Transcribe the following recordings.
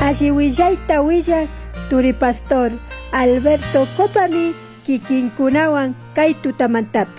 Ashiwillaita willak Turi Pastor Alberto Copami kikinkunawan kay tutamantapi.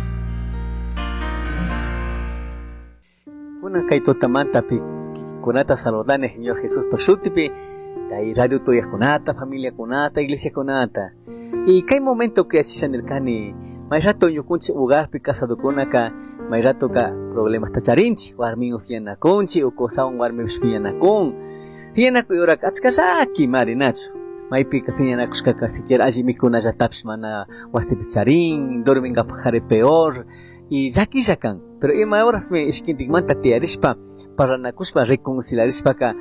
Kuna kay tutamantapi kunata saludane Señor Jesús pashutipi kay radio tuya kunata, familia kunata, iglesia kunata. Y kay momento que achishanirkani may rato yukunchi ugarpi casado kunaka may rato ka problemas tacharinchi warmi uhianakunchi ukosawan warmi ushpiyanakun hianaku yurak achkasaki marinachu maypi kapinakushkaka siquiera allí mikunallatapish mana wasipi charin dormingapajare peor y llakillakan pero ima horas me ishkintikmanta tiarishpa paranakushpa reconciliarishpaka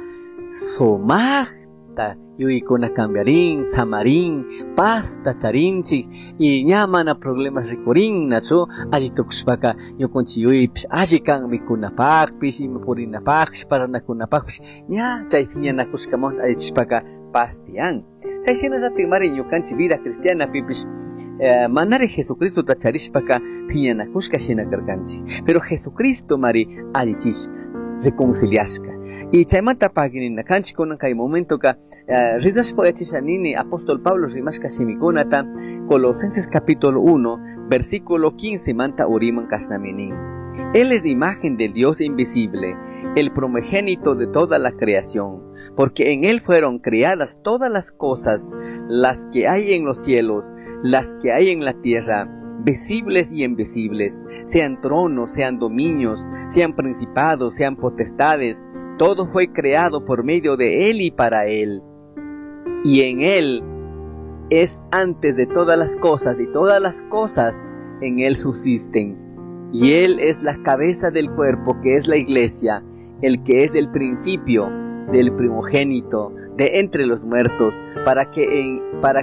somajta yuykuna cambiarin samarin paz tacharinchik y ñamana problemas rikurin nachu allí tukushpaka yukunchi yuypish alli kan mikunapakpish ima purinapakpish paranakunapakpish ña chaypi ñanakushkamanta allichishpaka paz tiyan chayshinallatik mari ñukanchik vida cristiana pipish manari Jesucristo tacharishpaka piñanakushka shinakarkanchik pero Jesucristo mari allichishka reconciliashka y chaymanta paginina kanchik kunan kay momento ka rizashpa yachishanini apóstol Pablo rimashka shimikunata Colosenses capítulo 1 versículo 15 manta uriman kashnaminin. Él es imagen del Dios invisible, el primogénito de toda la creación, porque en Él fueron creadas todas las cosas, las que hay en los cielos, las que hay en la tierra, visibles y invisibles, sean tronos, sean dominios, sean principados, sean potestades, todo fue creado por medio de Él y para Él. Y en Él es antes de todas las cosas, y todas las cosas en Él subsisten. Y Él es la cabeza del cuerpo, que es la iglesia, el que es el principio del primogénito de entre los muertos, para que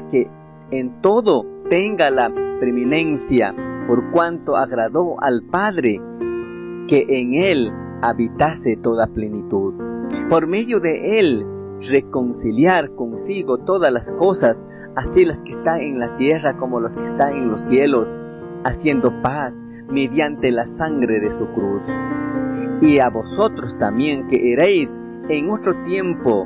en todo tenga la preeminencia, por cuanto agradó al Padre que en Él habitase toda plenitud. Por medio de Él reconciliar consigo todas las cosas, así las que están en la tierra como las que están en los cielos, haciendo paz mediante la sangre de su cruz. Y a vosotros también que erais en otro tiempo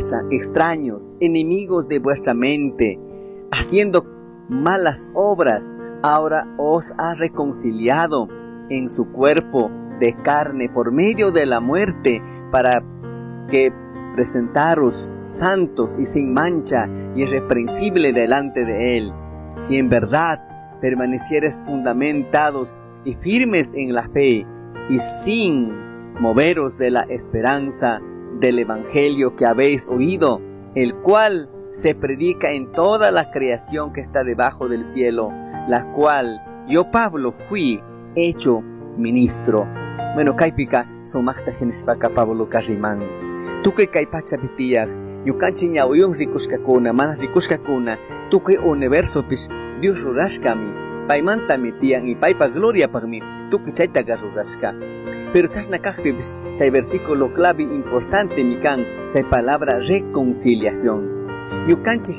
extraños, enemigos de vuestra mente, haciendo malas obras, ahora os ha reconciliado en su cuerpo de carne por medio de la muerte, para que presentaros santos y sin mancha y irreprensible delante de Él, si en verdad permanecieres fundamentados y firmes en la fe, y sin moveros de la esperanza del Evangelio que habéis oído, el cual se predica en toda la creación que está debajo del cielo, la cual yo Pablo fui hecho ministro. Bueno, kaipika somachta shenishpaka Pablo Kariman. Tuke kaipacha pitiyak, yukanchi ñauyun rikushkakuna, manas rikushkakuna, tuke universo pis Dios rurashkami, paimanta mitian y paipa gloria pagmi, tuke chaytaga rurashka. Pero chasna kajpis, chay versículo clave importante mikan, chay palabra reconciliación. Yukanchi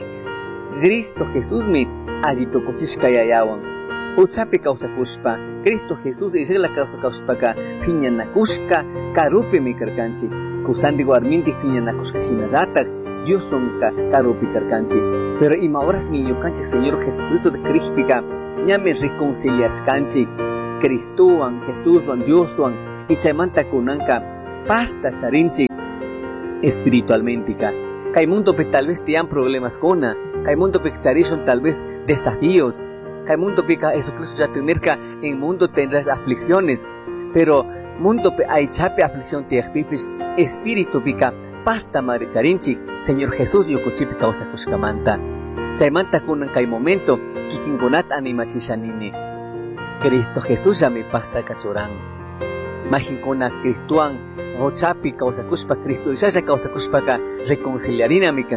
Cristo Jesús mi allí tokochishka yayawan. Uchapi causa kushpa, Cristo Jesús y regla causa kushpaka, piñanakushka, karupi mi karkanchi. Kusandi guarminti piñanakushka shinaratak, Dios sonka karupi karkanchi. Pero ima horas ni yukanchi Señor Jesucristo de Crispika, ñame reconcilias kanchi. Cristuan, Jesúswan, Dioswan, y chaymanta kunanka, pasta sarinchi espiritualmente ka. Kay mundo pe tal vez tiyan problemas kona, kay mundo pe charishon tal vez desafíos, kay mundo pe ka Jesucristo ya tenerka en mundo tendrás aflicciones, pero mundo pe ay chape aflicción tiakpipis espíritu pika pasta mare charinchi Señor Jesús yokuchipi causa kushkamanta. Chaymanta kunan kay momento kikinkunat animachishanini. Cristo Jesús ya mi pasta kachurán. Majinkuna Cristuan Rochapi causa kushpa Cristo ya causa kushpa ka reconciliarina mi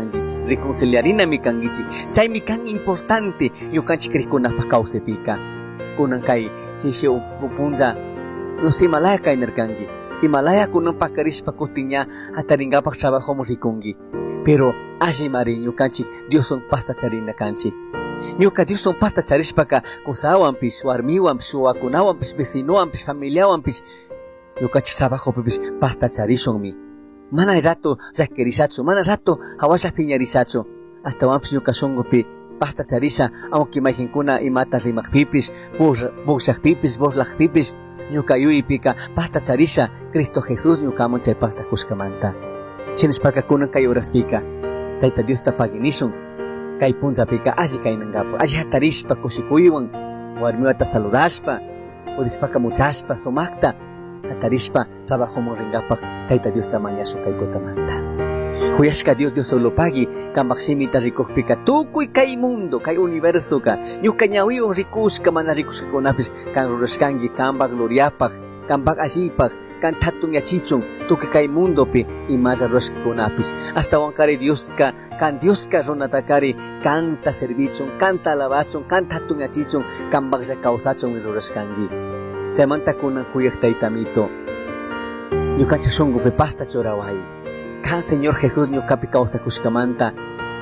kangichi. Chay mi kan importante yukanchi krikuna pa causa pika. Kunan kay chishi upunza no si malaya kay nerkangi. Himalaya kunan pa karishpa kutinya hataringa pa trabajo mo rikungi. Pero aji mari yukanchi Dios son pasta charina kanchi. Nyuka Dios son pasta charishpaka kusawan pis warmiwan pis wakunawan pis vecinowan pis familiawan pis yuka trabajo pis pasta charishon mi mana rato llakirisachu, mana rato hawashaq piñarisachu, hasta wampis ñuka shunqupi pasta charisha, aunque imaginkuna imata rimaqpipis, buqshaqpipis, boslaqpipis, ñuka yuyipika pasta charisha, Cristo Jesús ñukaman chay pasta kushkamanta. Chinishpaka kunan kay horaspika, Tayta Dios paginishun, kay punzapika alli kaynangapu, alli hatarishpa kushikuywan, warmiwata saludashpa, purispaka muchashpa, sumakta, hatarishpa, trabajomun ringapaq, Tayta Dios mañashu kay tutamanta. Huyashka Dios solopagi, kambaq simita rikuqpika, tukuy kay mundo, kay universo ka, ñuka ñawiwan rikushka mana rikushkakunapis, kan rurashkanki, kambaq gloriapaq, kambaq allipaq, kan tatun yachichun, tukuy kay mundopi, imalla rurashkakunapis, hasta wankari Dioska, kan Dioska runatakari, kanta servichun, kanta alabachun, kan tatun yachichun, kambaqlla kawsachun rurashkanki. Chaymanta kunan huyaq taytamito, ñukanchik shunqupi pasta choraway. Kan Señor Jesús ñukapi kawsakushkamanta,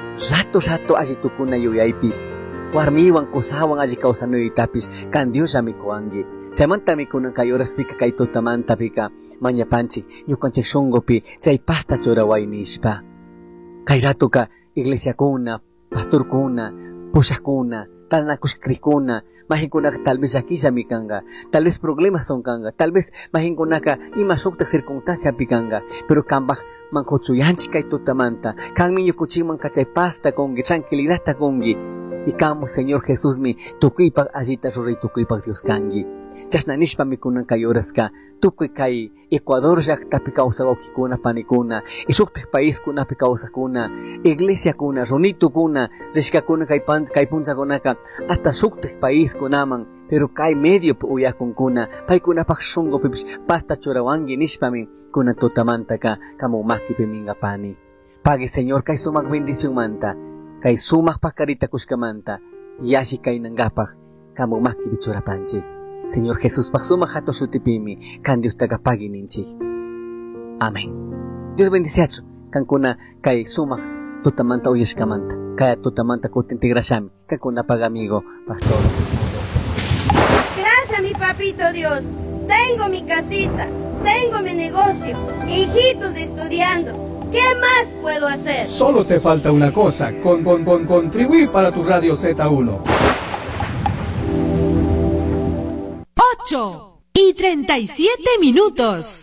rato alli tukuna yuyaypis, warmiwan kusawan alli kawsanuytapis, kan Dios mikuwanki. Chaymanta mikunan kay horaspika kay tutamantapika, mañapanchik, ñukanchik shunqupi, chay pasta choraway nishpa. Kay ratuka iglesiakuna, pastorkuna, pushakuna, tanakushkrikuna, majinkunaka tal vez llakillami kanga, tal vez problemas son kanga, tal vez majinkunaka ima shuktak circunstancia pikanga, pero kambaq mankuchuyanchik kay tutamanta, kanmi ñukuchikman kachay pasta kungi, tranquilidad kungi, y kamo Señor Jesús mi tukuypaq allita ruray tukuypaq Dios kangi. Chasna nishpa mikunan kay horaska, tukuy kay Ecuador llaqtapi kawsawawkikuna panikuna, y shuktak país kunapi kawsakuna, iglesia kuna, runitukuna, rishkakuna kay punchakunaka, hasta shuktak país kunaman, pero kay medio uyakunkuna, paykunapaq shunqupipis pasta chorawanki nishpami, kuna tutamantaka, kamo makipi mingapani. Pagi Señor kay sumak bendición manta, kay sumak pakarita kushkamanta, yashi kay nangapaq, kamo makipi chorapanchik. Señor Jesús, paksuma hato shutipimi, kan Dios tagapagi ninchik. Amén. Dios bendiceachu, kankuna kay sumak tutamanta uyashkamanta, kaya tutamanta kutintigrashami, kankuna pagamigo, pastor. Gracias, mi papito Dios. Tengo mi casita, tengo mi negocio, hijitos estudiando. ¿Qué más puedo hacer? Solo te falta una cosa, contribuir para tu Radio Z1. 8:37